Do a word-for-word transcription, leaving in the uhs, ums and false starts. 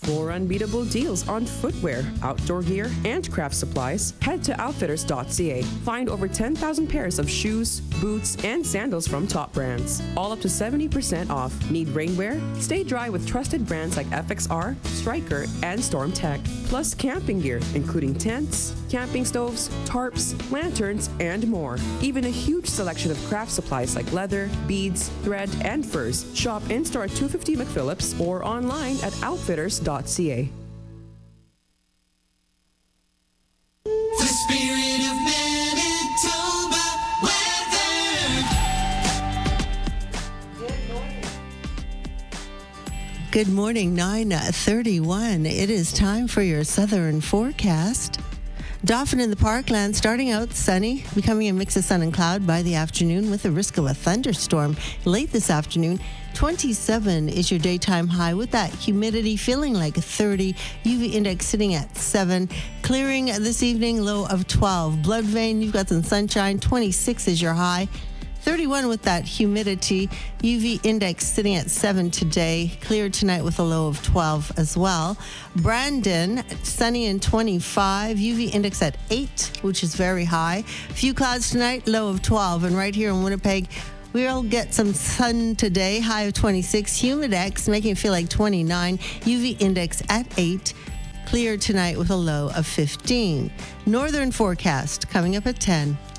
For unbeatable deals on footwear, outdoor gear, and craft supplies, head to outfitters dot c a. Find over ten thousand pairs of shoes, boots, and sandals from top brands, all up to seventy percent off. Need rainwear? Stay dry with trusted brands like F X R, Striker, and StormTech. Plus camping gear, including tents, camping stoves, tarps, lanterns, and more. Even a huge selection of craft supplies like leather, beads, thread, and furs. Shop in-store at two fifty McPhillips or online at outfitters dot c a. The spirit of Manitoba weather. Good morning, nine thirty-one. It is time for your southern forecast. Dauphin in the Parkland starting out sunny, becoming a mix of sun and cloud by the afternoon with a risk of a thunderstorm late this afternoon. twenty-seven is your daytime high with that humidity feeling like thirty. U V index sitting at seven. Clearing this evening, low of twelve. Blood vein, you've got some sunshine. twenty-six is your high. thirty-one with that humidity. U V index sitting at seven today. Clear tonight with a low of twelve as well. Brandon, sunny and twenty-five. U V index at eight, which is very high. Few clouds tonight, low of twelve. And right here in Winnipeg, we'll get some sun today, high of twenty-six. Humidex making it feel like twenty-nine. U V index at eight. Clear tonight with a low of fifteen. Northern forecast coming up at ten.